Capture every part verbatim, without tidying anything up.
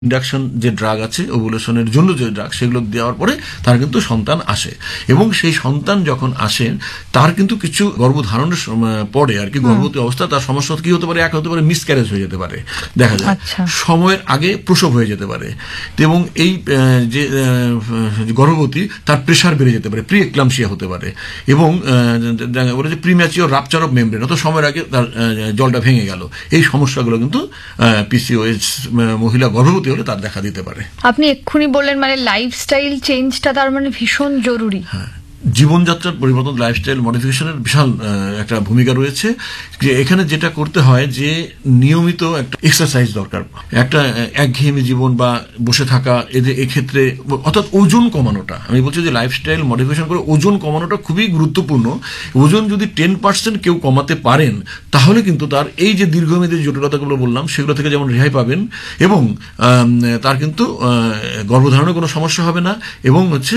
Induction যে drug আছে ওভুলেশনের জন্য যে ড্রাগ সেগুলো দেওয়ার পরে তার কিন্তু সন্তান আসে এবং সেই সন্তান যখন আসেন তার কিন্তু কিছু গর্ভধারণের পরে আর কি গর্ভবতী অবস্থা তার সমস্যা কি হতে পারে, এক হতে পারে মিসক্যারেজ হয়ে যেতে পারে, দেখা যায় সময়ের আগে প্রসব হয়ে যেতে পারে এবং এই যে গর্ভবতী তার প্রেশার বেড়ে যেতে পারে, প্রি এক্লাম্পসিয়া হতে পারে এবং বলে যে প্রিম্যাচিওর রাপচার অফ মেমব্রেন, অত সময়ের আগে তার জলটা ভেঙে গেল। এই সমস্যাগুলো কিন্তু পিসিওএস মহিলা গর্ভবতী হলে তার দেখা দিতে পারে। আপনি এক্ষুনি বললেন মানে লাইফস্টাইল চেঞ্জটা তার মানে ভীষণ জরুরি। হ্যাঁ, জীবনযাত্রার পরিবর্তন, লাইফস্টাইল মডিফিকেশনের বিশাল একটা ভূমিকা রয়েছে। যে এখানে যেটা করতে হয় যে নিয়মিত একটা এক্সারসাইজ দরকার, একটা একঘেয়েমি জীবন বা বসে থাকা এদের এক্ষেত্রে অর্থাৎ ওজন কমানোটা, আমি বলছি যে লাইফস্টাইল মডিফিকেশন করে ওজন কমানোটা খুবই গুরুত্বপূর্ণ। ওজন যদি টেন পার্সেন্ট কেউ কমাতে পারেন তাহলে কিন্তু তার এই যে দীর্ঘমেয়াদী জটিলতাগুলো বললাম সেগুলো থেকে যেমন রেহাই পাবেন এবং তার কিন্তু গর্ভধারণের কোনো সমস্যা হবে না এবং হচ্ছে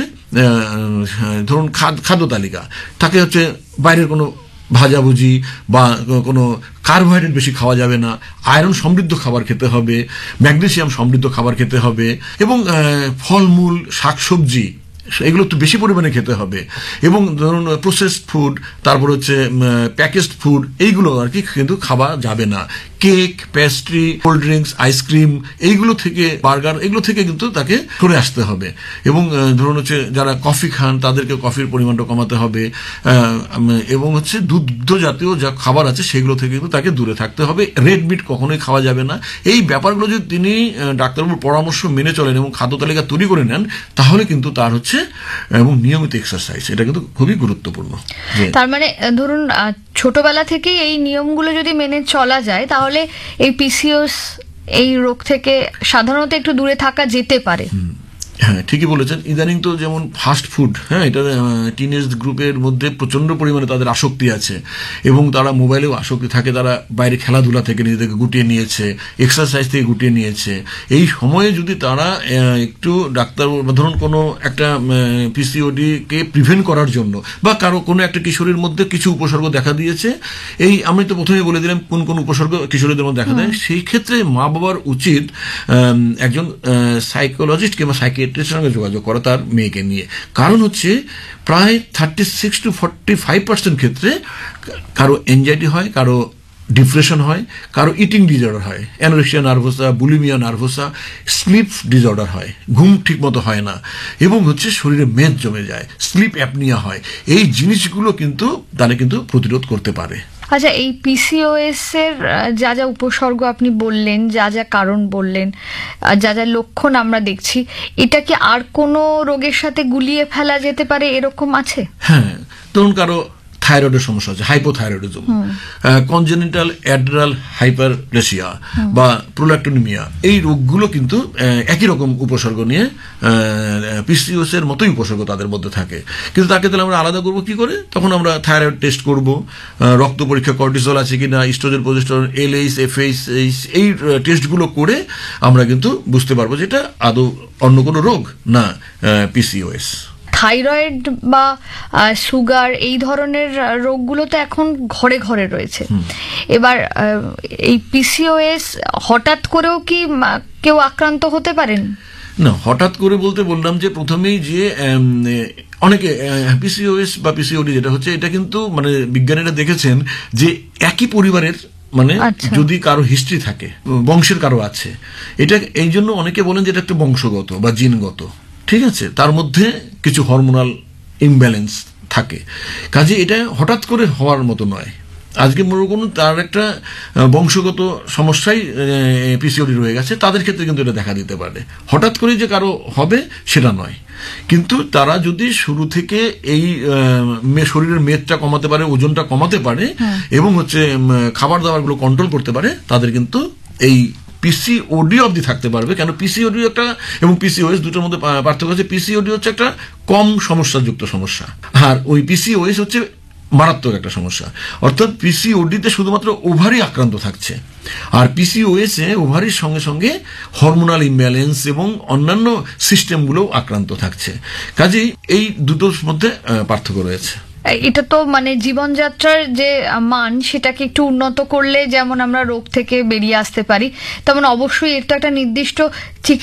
ধরুন খাদ্য তালিকা তাকে হচ্ছে বাইরের কোনো ভাজাভুজি বা কোনো কার্বোহাইড্রেট বেশি খাওয়া যাবে না, আয়রন সমৃদ্ধ খাবার খেতে হবে, ম্যাগনেসিয়াম সমৃদ্ধ খাবার খেতে হবে এবং ফলমূল শাকসবজি এগুলো একটু বেশি পরিমাণে খেতে হবে এবং ধরুন প্রসেসড ফুড, তারপর হচ্ছে প্যাকেজড ফুড এইগুলো আর কি কিন্তু খাওয়া যাবে না। Cake, pastry, cold drinks, ice cream এইগুলো থেকে, বার্গার এগুলো থেকে কিন্তু তাকে সরে আসতে হবে এবং ধরুন হচ্ছে যারা কফি খান তাদেরকে কফির পরিমাণটা কমাতে হবে এবং হচ্ছে দুগ্ধ জাতীয় যা খাবার আছে সেগুলো থেকে কিন্তু তাকে দূরে থাকতে হবে। রেড মিট কখনোই খাওয়া যাবে না। এই ব্যাপারগুলো যদি তিনি ডাক্তারবাবুর পরামর্শ মেনে চলেন এবং খাদ্য তালিকা তৈরি করে নেন তাহলে কিন্তু তার হচ্ছে এবং নিয়মিত এক্সারসাইজ এটা কিন্তু খুবই গুরুত্বপূর্ণ। তার মানে ধরুন ছোটবেলা থেকেই এই নিয়মগুলো যদি মেনে চলা যায় তাহলে এই পিসিওএস এই রোগ থেকে সাধারণত একটু দূরে থাকা যেতে পারে। হ্যাঁ, ঠিকই বলেছেন। ইদানিং তো যেমন ফাস্ট ফুড, হ্যাঁ এটা টিনেজ গ্রুপের মধ্যে প্রচন্ড পরিমাণে তাদের আসক্তি আছে এবং তারা মোবাইলেও আসক্তি থাকে, তারা বাইরে খেলাধুলা থেকে নিজেদেরকে গুটিয়ে নিয়েছে, এক্সারসাইজ থেকে গুটিয়ে নিয়েছে। এই সময়ে যদি তারা একটু ডাক্তার ধরুন কোনো একটা পিসিওডি কে প্রিভেন্ট করার জন্য বা কারো কোনো একটা কিশোরীর মধ্যে কিছু উপসর্গ দেখা দিয়েছে, এই আমি তো প্রথমে বলে দিলাম কোন কোন উপসর্গ কিশোরীদের মধ্যে দেখা দেয়, সেই ক্ষেত্রে মা বাবার উচিত একজন সাইকোলজিস্ট কিংবা সাইকি সঙ্গে যোগাযোগ করা তার মেয়েকে নিয়ে। কারণ হচ্ছে প্রায় thirty six two forty five percent ক্ষেত্রে কারো এনজাইটি হয়, কারো ডিপ্রেশন হয়, কারো ইটিং ডিসঅর্ডার হয়, anorexia nervosa, bulimia nervosa, sleep disorder হয়, ঘুম ঠিক মতো হয় না এবং হচ্ছে শরীরে মেদ জমে যায়, স্লিপ অ্যাপনিয়া হয়। এই জিনিসগুলো কিন্তু তারা কিন্তু প্রতিরোধ করতে পারে। আচ্ছা, এই পিসিওএস এর যা যা উপসর্গ আপনি বললেন, যা যা কারণ বললেন, যা যা লক্ষণ আমরা দেখছি, এটা কি আর কোনো রোগের সাথে গুলিয়ে ফেলা যেতে পারে এরকম আছে? হ্যাঁ, ধরুন কারো থাইরয়েডের সমস্যা আছে, হাইপোথাইরয়েডিজম, কনজেনিটাল অ্যাড্রেনাল হাইপারপ্লেসিয়া বা প্রোল্যাক্টোনিমিয়া, এই রোগগুলো কিন্তু একই রকম উপসর্গ নিয়ে পিসিওএস এর মতোই উপসর্গ তাদের মধ্যে থাকে। কিন্তু তাকে তাহলে আমরা আলাদা করবো কি করে? তখন আমরা থাইরয়েড টেস্ট করব, রক্ত পরীক্ষা, কর্টিসল আছে কিনা, ইস্ট্রোজেন, প্রজেস্টেরন, এলএইচ, এফএইচ, এই টেস্টগুলো করে আমরা কিন্তু বুঝতে পারবো যে এটা আদৌ অন্য কোনো রোগ না পিসিওএস। থাইরয়েড বা সুগার এই ধরনের রোগগুলো তো এখন ঘরে ঘরে রয়েছে। এবার এই পিসিওএস হঠাৎ করেও কি কেউ আক্রান্ত হতে পারেন? না, হঠাৎ করে বলতে বললাম যে প্রথমেই যে অনেকে পিসিওএস বা পিসিওডি যেটা হচ্ছে এটা কিন্তু মানে বিজ্ঞানীরা দেখেছেন যে একই পরিবারের মানে যদি কারো হিস্ট্রি থাকে, বংশের কারো আছে, এটা এই জন্য অনেকে বলেন যে এটা একটা বংশগত বা জিনগত, ঠিক আছে, তার মধ্যে কিছু হরমোনাল ইমব্যালেন্স থাকে, কাজে এটা হঠাৎ করে হওয়ার মতো নয়। আজকে মনে করুন তার একটা বংশগত সমস্যাই পিসিওডি রয়ে গেছে, তাদের ক্ষেত্রে কিন্তু এটা দেখা দিতে পারে। হঠাৎ করে যে কারো হবে সেটা নয়, কিন্তু তারা যদি শুরু থেকে এই শরীরের মেদটা কমাতে পারে, ওজনটা কমাতে পারে এবং হচ্ছে খাবার দাবারগুলো কন্ট্রোল করতে পারে, তাদের কিন্তু এই পিসিওডি অবধি থাকতে পারবে। কেন পিসিওডি একটা এবং পিসিওএস দুটোর মধ্যে পার্থক্য আছে। পিসিওডি হচ্ছে একটা কম সমস্যাযুক্ত সমস্যা আর ওই পিসিওএস হচ্ছে মারাত্মক একটা সমস্যা। অর্থাৎ পিসিওডিতে শুধুমাত্র ওভারি আক্রান্ত থাকছে আর পিসিওএস এ ওভারির সঙ্গে সঙ্গে হরমোনাল ইমব্যালেন্স এবং অন্যান্য সিস্টেমগুলোও আক্রান্ত থাকছে। কাজেই এই দুটোর মধ্যে পার্থক্য রয়েছে। এটা তো মানে জীবনযাত্রার যে মান সেটাকে একটু উন্নত করলে যেমন আমরা রোগ থেকে বেরিয়ে আসতে পারি, তেমন অবশ্যই এর তো একটা নির্দিষ্ট